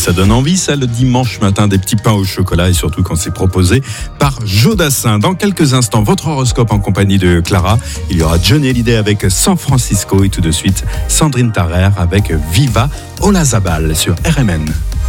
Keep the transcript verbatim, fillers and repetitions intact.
ça donne envie, ça, le dimanche matin, des petits pains au chocolat et surtout quand c'est proposé par Jodassin. Dans quelques instants, votre horoscope en compagnie de Clara. Il y aura Johnny Hallyday avec San Francisco et tout de suite Sandrine Tarrer avec Viva Olazabal sur R M N.